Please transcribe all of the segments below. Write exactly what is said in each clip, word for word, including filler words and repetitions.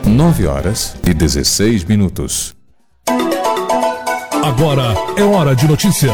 nove horas e dezesseis minutos. Agora é hora de notícias.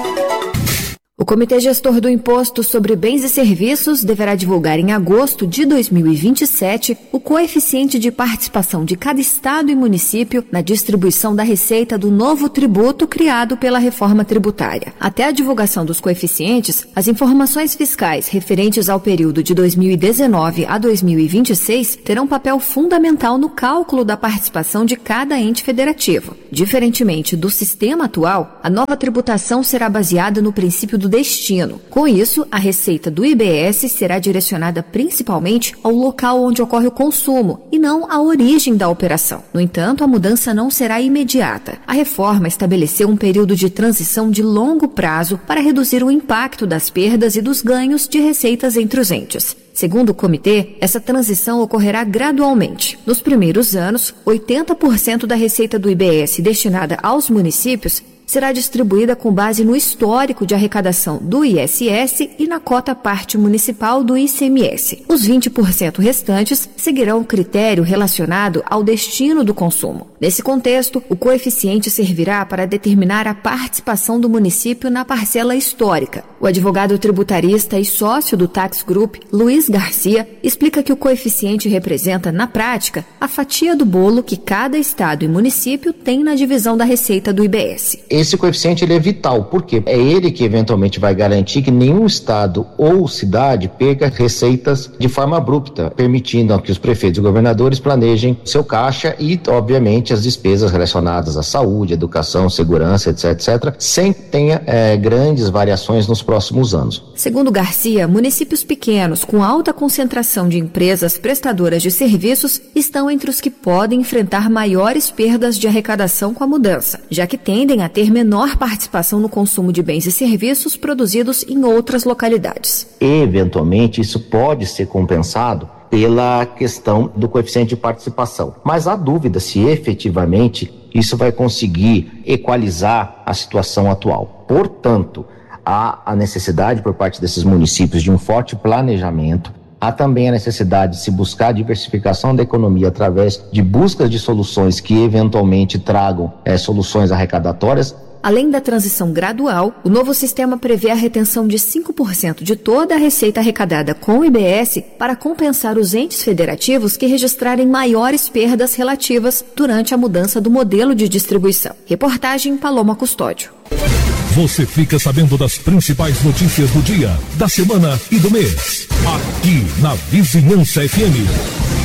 O Comitê Gestor do Imposto sobre Bens e Serviços deverá divulgar em agosto de dois mil e vinte e sete o coeficiente de participação de cada estado e município na distribuição da receita do novo tributo criado pela reforma tributária. Até a divulgação dos coeficientes, as informações fiscais referentes ao período de dois mil e dezenove a dois mil e vinte e seis terão papel fundamental no cálculo da participação de cada ente federativo. Diferentemente do sistema atual, a nova tributação será baseada no princípio do destino. Com isso, a receita do I B S será direcionada principalmente ao local onde ocorre o consumo e não à origem da operação. No entanto, a mudança não será imediata. A reforma estabeleceu um período de transição de longo prazo para reduzir o impacto das perdas e dos ganhos de receitas entre os entes. Segundo o comitê, essa transição ocorrerá gradualmente. Nos primeiros anos, oitenta por cento da receita do I B S destinada aos municípios será distribuída com base no histórico de arrecadação do I S S e na cota parte municipal do I C M S. Os vinte por cento restantes seguirão o critério relacionado ao destino do consumo. Nesse contexto, o coeficiente servirá para determinar a participação do município na parcela histórica. O advogado tributarista e sócio do Tax Group, Luiz Garcia, explica que o coeficiente representa, na prática, a fatia do bolo que cada estado e município tem na divisão da receita do I B S. Esse coeficiente ele é vital, porque é ele que eventualmente vai garantir que nenhum estado ou cidade perca receitas de forma abrupta, permitindo que os prefeitos e governadores planejem seu caixa e, obviamente, as despesas relacionadas à saúde, educação, segurança, etc, etcétera, sem que tenha é, grandes variações nos próximos anos. Segundo Garcia, municípios pequenos com alta concentração de empresas prestadoras de serviços estão entre os que podem enfrentar maiores perdas de arrecadação com a mudança, já que tendem a ter menor participação no consumo de bens e serviços produzidos em outras localidades. Eventualmente, isso pode ser compensado pela questão do coeficiente de participação. Mas há dúvida se efetivamente isso vai conseguir equalizar a situação atual. Portanto, há a necessidade por parte desses municípios de um forte planejamento. Há também a necessidade de se buscar a diversificação da economia através de buscas de soluções que eventualmente tragam é, soluções arrecadatórias. Além da transição gradual, o novo sistema prevê a retenção de cinco por cento de toda a receita arrecadada com o I B S para compensar os entes federativos que registrarem maiores perdas relativas durante a mudança do modelo de distribuição. Reportagem Paloma Custódio. Você fica sabendo das principais notícias do dia, da semana e do mês. Aqui na Vizinhança F M.